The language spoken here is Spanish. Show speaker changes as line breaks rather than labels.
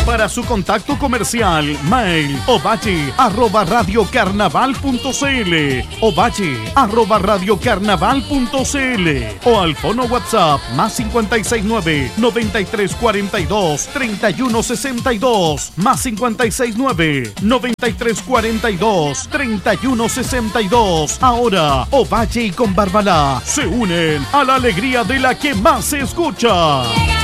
Para su contacto comercial, mail ovalle@radiocarnaval.cl, ovalle@radiocarnaval.cl o al fono WhatsApp +569 9342 3162 +569 9342 3162. Ahora Ovalle y Con Barbalá se unen a la alegría de la que más se escucha.